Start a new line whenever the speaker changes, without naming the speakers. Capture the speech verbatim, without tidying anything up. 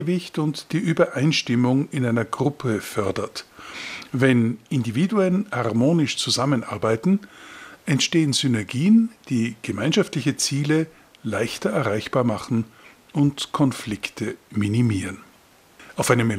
Gleichgewicht und die Übereinstimmung in einer Gruppe fördert. Wenn Individuen harmonisch zusammenarbeiten, entstehen Synergien, die gemeinschaftliche Ziele leichter erreichbar machen und Konflikte minimieren. Auf einem